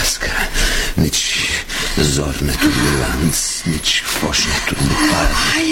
omenească, nici zornetul de lanț, nici foșnetul de pal.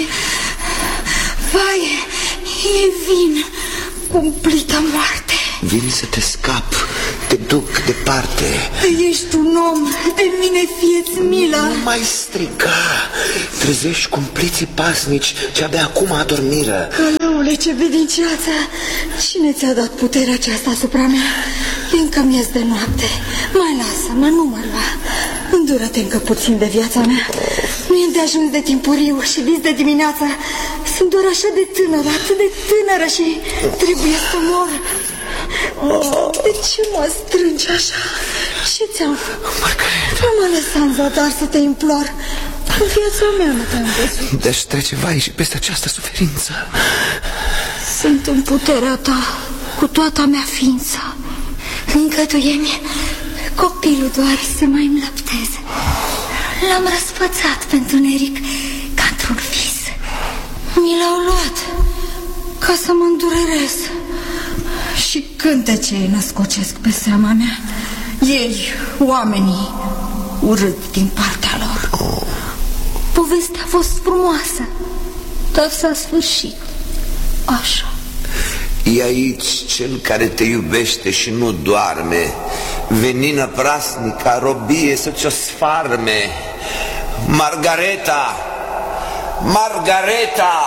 Vai, e vin, cumplită moarte. Vin să te scap, te duc departe. Ești un om, de mine fie-ți milă. Nu mai striga, trezești cumpliții pasnici ce abia acum adormiră. Călăule, ce vedinceață, cine ți-a dat puterea aceasta asupra mea? Încă mi-e de noapte, mai lasă-mă, nu mă lua. Îndură-te încă puțin de viața mea. Nu e de ajuns de timpuriu și dis de dimineață. Sunt doar așa de tânără, atât de tânără și trebuie să mor. De ce mă strângi așa? Ce ți-am făcut? Margareta, Nu mă lăsa în zadar să te implor. În viața mea nu te-am văzut. deci trece vai și peste această suferință. Sunt în puterea ta, cu toată a mea ființă. Îngăduie-mi, copilul doar să mai înlăpteze. L-am răsfățat pe întuneric ca într-un vis. Mi l-au luat ca să mă îndurerez. Și cântece născocesc pe seama mea. Ei, oamenii, urât din partea lor. Povestea a fost frumoasă, dar s-a sfârșit așa. E aici cel care te iubește și nu doarme, venină prasnică, robie să ți-o sfarme. Margareta! Margareta!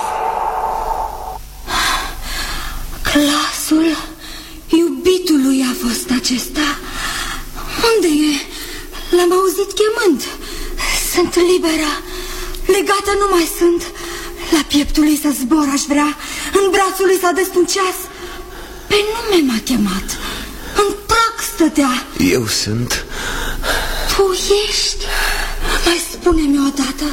Glasul iubitului a fost acesta. Unde e? L-am auzit chemând. Sunt liberă, legată nu mai sunt. La pieptul lui să zbor aș vrea, în brațul lui s-a des un ceas. Pe nume m-a chemat, în prag stătea. Eu sunt. Tu ești? Mai spune-mi odată.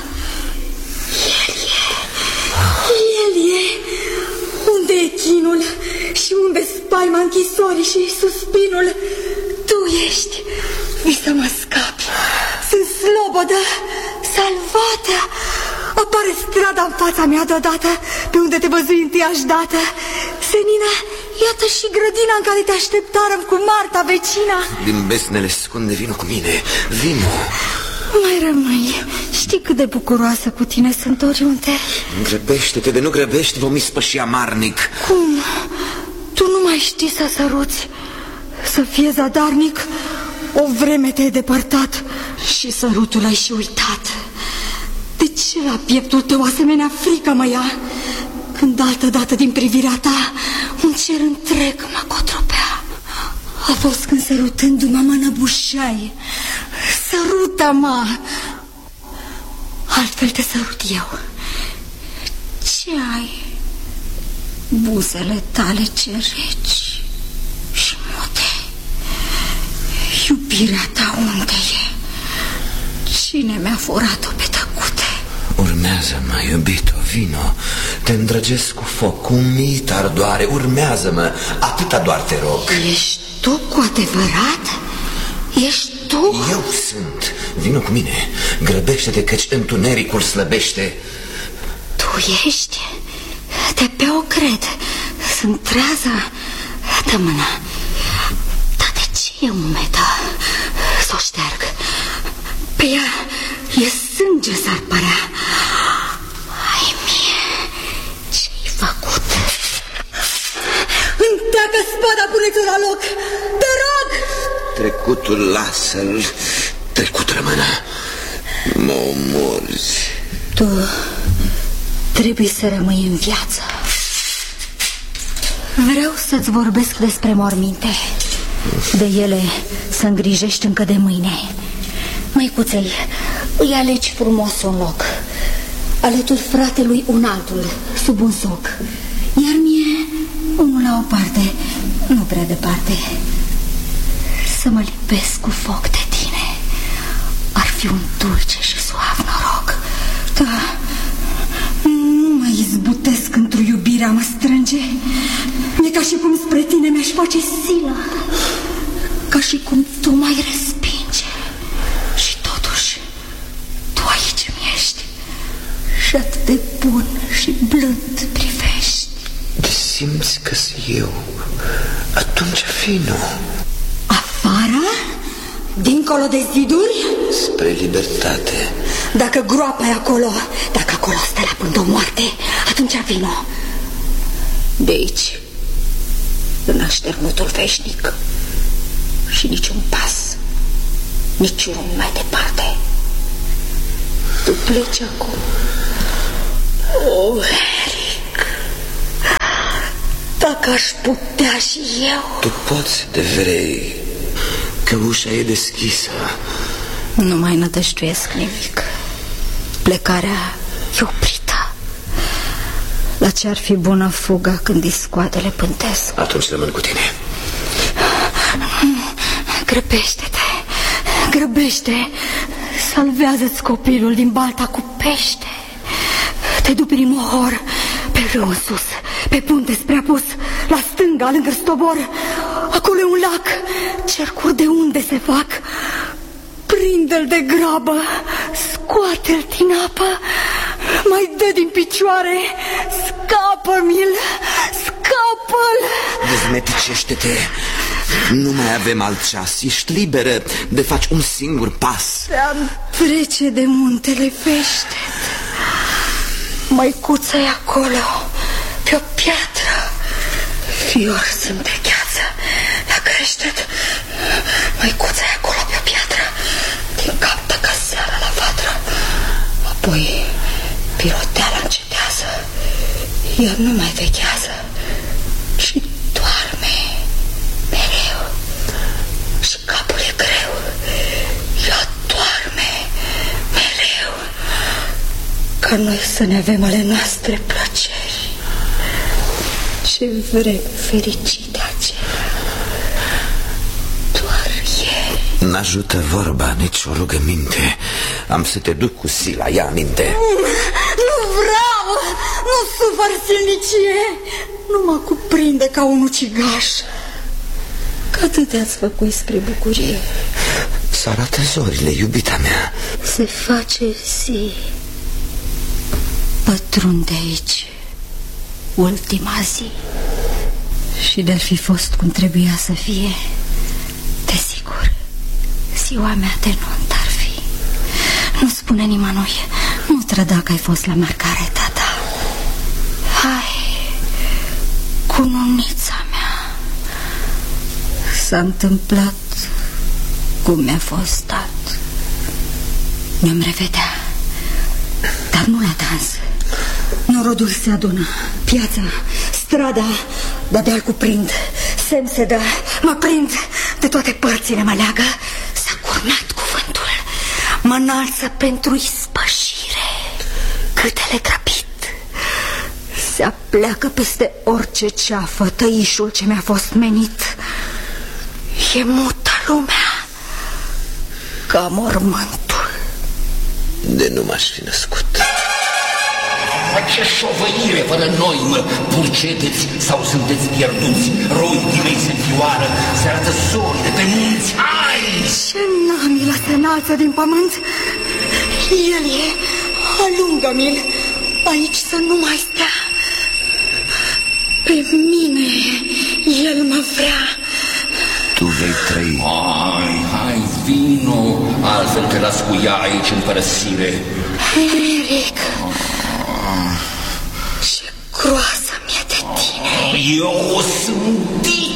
El e. Unde e chinul? Și unde spaima închisorii și suspinul? Tu ești. Vii să mă scapi. Sunt slobodă, salvată. Apare strada în fața mea deodată, pe unde te văzui întâiași dată. Senina, iată și grădina în care te așteptarăm cu Marta, vecina. Din besnele scunde, vino cu mine, vino. Mai rămâi. Știi cât de bucuroasă cu tine sunt oriunde. Grăbește-te, de nu grăbești, vom ispăși amarnic. Cum? Tu nu mai știi să săruți, să fie zadarnic? O vreme te-ai depărtat și sărutul ai și uitat. De ce la pieptul tău asemenea frică mă ia, când altădată din privirea ta un cer întreg mă cotropea? A fost când sărutându-mă mă năbușeai. Sărută-mă! Altfel te sărut eu. Ce ai? Buzele tale ce reci și mute. Iubirea ta unde e? Cine mi-a furat-o pe tăcute? Urmează-mă, iubito, vino. Te îndrăgesc cu foc, cu umit ardoare. Urmează-mă, atâta doar te rog. Ești tu cu adevărat? Ești tu? Eu sunt. Vino cu mine. Grăbește-te, căci întunericul slăbește. Tu ești? De-abia o cred. Sunt trează. Dă mâna. Dar de ce e umedă? S-o șterg. Pe ea e sânge, s-ar părea. Ai mie, ce-ai făcut? Înteacă spada, pune-ți-o la loc. Te rog! Trecutul lasă-l, trecut rămână. Mă omorzi. Tu trebuie să rămâi în viață. Vreau să-ți vorbesc despre morminte. De ele să îngrijești încă de mâine. Măicuței, îi alegi frumos un loc, alături fratelui un altul, sub un soc, iar mie unul la o parte, nu prea departe. Să mă lipesc cu foc de tine ar fi un dulce și suav noroc. Da, nu mă izbutesc într-o iubirea mă strânge. E ca și cum spre tine mi-aș face silă, ca și cum tu m-ai respinge. Și totuși tu aici mi-ești și atât de bun și blând privești. De simți că-s eu, atunci vino. Afară? Dincolo de ziduri? Spre libertate. Dacă groapa e acolo, dacă acolo stă la până de moarte, atunci vino. De aici, în așternutul veșnic. Și niciun pas, niciunul mai departe. Tu pleci acum. Oh, Eric, dacă aș putea și eu. Tu poți de vrei, că ușa e deschisă. Nu mai nădăjduiesc nimic. Plecarea e oprită. La ce ar fi bună fuga când iscoadele pântesc? Atunci rămân cu tine. Grăbește-te, grăbește. Salvează-ți copilul din balta cu pește. Te duc prin Mohor, pe râu în sus, pe punte spre apus, la stânga, lângă Stobor. Acolo e un lac, cercuri de unde se fac. Prinde-l de grabă, scoate-l din apă, mai dă din picioare, scapă-mi-l, scapă-l. Dezmeticește-te, nu mai avem alt ceas, ești liberă de faci un singur pas. Te-am trece de muntele Veștet. Măicuța e acolo, pe o piatră. Fior sunt pe gheață, la creștet. Măicuța e acolo pe o piatră, din captă ca seara la vatră. Apoi piroteala încetează, iar nu mai vechează și doarme mereu. Și capul e greu, ea doarme mereu. Ca noi să ne avem ale noastre plăceri. Ce vrem fericite acelea. Doar ieri. N-ajută vorba, nici o rugăminte. Am să te duc cu sila, ia aminte. Nu vreau, nu sufăr silnicie. Nu mă cuprinde ca un ucigaș. Cât te-ați făcut spre bucurie? Să arată zorile, iubita mea. Se face zi. Pătrunde aici ultima zi. Și de-ar fi fost cum trebuia să fie, desigur, ziua mea de nuntă ar fi. Nu spune nimănui, nu trăda că ai fost la Margareta ta. Hai, cununița mea. S-a întâmplat cum mi-a fost dat. Ne-am revedea, dar nu la dans. Norodul se adună, piața, strada, de-abia-l cuprind. Semn se dă, mă prind, de toate părțile mă leagă. S-a curnat cuvântul, mă înalță pentru ispășire. Câtele grăbit se apleacă peste orice ceafă tăișul ce mi-a fost menit. E mută lumea ca mormântul. De nu m-aș fi născut. Ce șovăire fără noi, mă, purceteți sau sunteți pierduți? Roitii mei se fioară, se arată zorile pe munți, hai! Ce n-am-i se înalță din pământ? El e, alungă-mi-l, aici să nu mai stea. Pe mine el mă vrea. Tu vei trăi. Hai, vino, altfel te las cu ea aici în părăsire. Eric, ce groasă mi-e de tine. Eu sunt